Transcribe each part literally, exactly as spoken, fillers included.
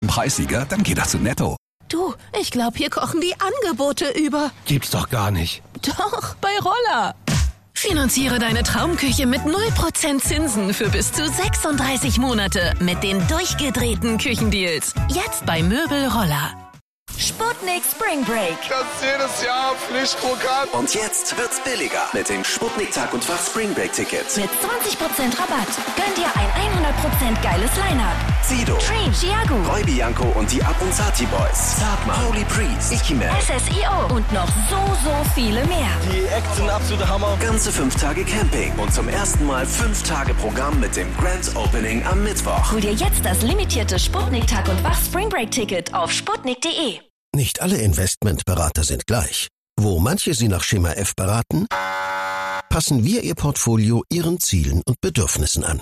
Preissieger, dann geht das zu Netto. Du, ich glaube, hier kochen die Angebote über. Gibt's doch gar nicht. Doch, bei Roller. Finanziere deine Traumküche mit null Prozent Zinsen für bis zu sechsunddreißig Monate mit den durchgedrehten Küchendeals. Jetzt bei Möbel Roller. Sputnik Spring Break. Das ist jedes Jahr Pflichtprogramm. Und jetzt wird's billiger mit dem Sputnik Tag und Fach Spring Break Ticket. Mit zwanzig Prozent Rabatt. Gönn dir ein hundert Prozent geiles Line-Up. Sido, Dream, Chiago, Roy Bianco und die Abunzati Boys. Zartmann, Holy Priest, Icky-Man, S S I O und noch so, so viele mehr. Die Acts sind absolute Hammer. Ganze fünf Tage Camping und zum ersten Mal fünf Tage Programm mit dem Grand Opening am Mittwoch. Hol dir jetzt das limitierte Sputnik Tag und Wach Spring Break Ticket auf sputnik punkt de. Nicht alle Investmentberater sind gleich. Wo manche Sie nach Schema F beraten, passen wir Ihr Portfolio Ihren Zielen und Bedürfnissen an.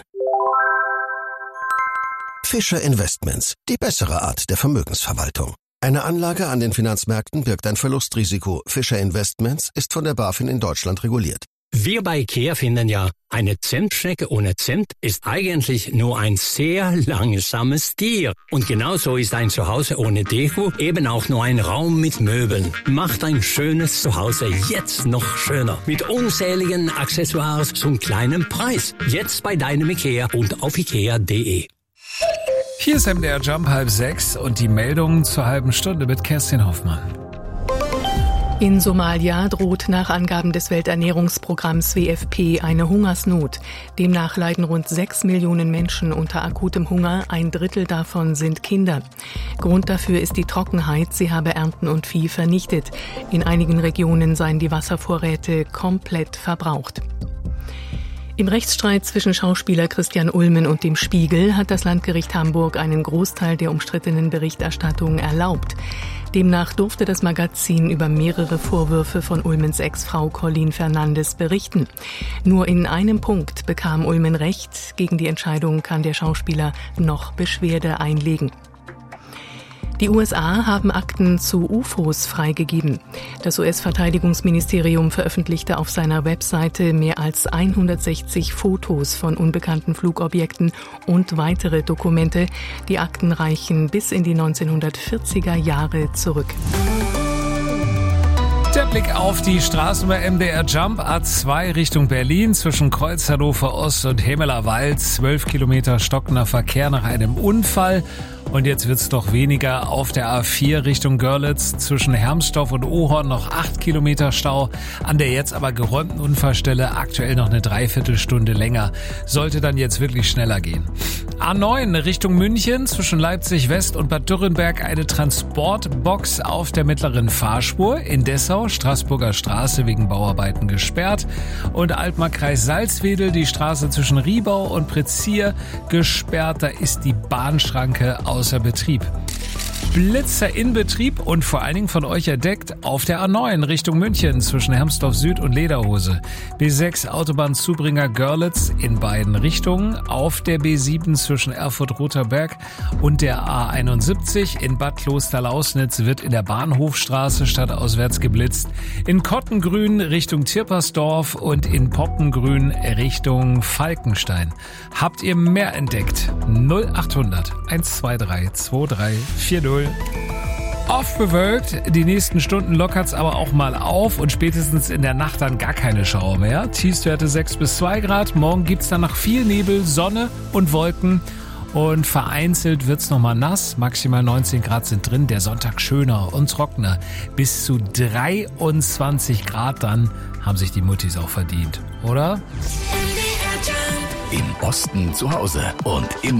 Fischer Investments, die bessere Art der Vermögensverwaltung. Eine Anlage an den Finanzmärkten birgt ein Verlustrisiko. Fischer Investments ist von der BaFin in Deutschland reguliert. Wir bei IKEA finden ja, eine Zentschnecke ohne Zimt ist eigentlich nur ein sehr langsames Tier. Und genauso ist ein Zuhause ohne Deko eben auch nur ein Raum mit Möbeln. Macht ein schönes Zuhause jetzt noch schöner. Mit unzähligen Accessoires zum kleinen Preis. Jetzt bei deinem IKEA und auf ikea punkt de. Hier ist M D R Jump halb sechs und die Meldungen zur halben Stunde mit Kerstin Hoffmann. In Somalia droht nach Angaben des Welternährungsprogramms W F P eine Hungersnot. Demnach leiden rund sechs Millionen Menschen unter akutem Hunger, ein Drittel davon sind Kinder. Grund dafür ist die Trockenheit, sie habe Ernten und Vieh vernichtet. In einigen Regionen seien die Wasservorräte komplett verbraucht. Im Rechtsstreit zwischen Schauspieler Christian Ulmen und dem Spiegel hat das Landgericht Hamburg einen Großteil der umstrittenen Berichterstattung erlaubt. Demnach durfte das Magazin über mehrere Vorwürfe von Ulmens Ex-Frau Colleen Fernandes berichten. Nur in einem Punkt bekam Ulmen recht. Gegen die Entscheidung kann der Schauspieler noch Beschwerde einlegen. Die U S A haben Akten zu U F Os freigegeben. Das U S-Verteidigungsministerium veröffentlichte auf seiner Webseite mehr als hundertsechzig Fotos von unbekannten Flugobjekten und weitere Dokumente. Die Akten reichen bis in die neunzehnhundertvierziger Jahre zurück. Der Blick auf die Straßen bei M D R Jump A zwei Richtung Berlin zwischen Kreuz Hannover Ost und Hemeler Wald. zwölf Kilometer stockender Verkehr nach einem Unfall. Und jetzt wird's doch weniger auf der A vier Richtung Görlitz zwischen Hermsdorf und Ohorn noch acht Kilometer Stau. An der jetzt aber geräumten Unfallstelle aktuell noch eine Dreiviertelstunde länger. Sollte dann jetzt wirklich schneller gehen. A neun Richtung München zwischen Leipzig West und Bad Dürrenberg eine Transportbox auf der mittleren Fahrspur. In Dessau Straßburger Straße wegen Bauarbeiten gesperrt. Und Altmark-Kreis Salzwedel die Straße zwischen Riebau und Prezier gesperrt. Da ist die Bahnschranke außer Betrieb. Blitzer in Betrieb und vor allen Dingen von euch entdeckt auf der A neun Richtung München zwischen Hermsdorf Süd und Lederhose. B sechs Autobahnzubringer Görlitz in beiden Richtungen. Auf der B sieben zwischen Erfurt-Roterberg und der A einundsiebzig in Bad Klosterlausnitz wird in der Bahnhofstraße stadtauswärts geblitzt. In Kottengrün Richtung Tirpersdorf und in Poppengrün Richtung Falkenstein. Habt ihr mehr entdeckt? null achthundert eins zwei drei zwei drei vier null. Oft bewölkt, die nächsten Stunden lockert's aber auch mal auf und spätestens in der Nacht dann gar keine Schauer mehr. Tiefstwerte sechs bis zwei Grad, morgen gibt's dann noch viel Nebel, Sonne und Wolken und vereinzelt wird's nochmal nass, maximal neunzehn Grad sind drin, der Sonntag schöner und trockener. Bis zu dreiundzwanzig Grad dann haben sich die Muttis auch verdient, oder? Im Osten zu Hause und im